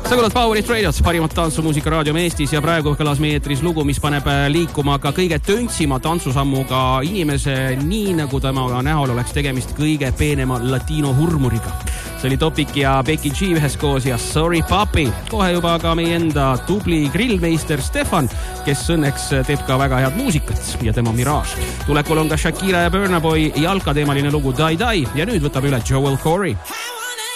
Sa kuulad Powerit Radiot, parimat tantsumuusika raadiom Eestis ja praegu kõlas meie eetris lugu, mis paneb liikuma ka kõige töntsima tantsusammuga inimese, nii nagu temaga näol oleks tegemist kõige peenema latino hurmuriga. See oli Topic ja Becky G üheskoos ja Sorry Papi. Kohe juba ka meie enda tubli grillmeister Stefan, kes õnneks teeb ka väga head muusikat ja tema Mirage. Tulekul on ka Shakira ja Burna Boy jalkateemaline lugu Die Die ja nüüd võtab üle Joel Corey.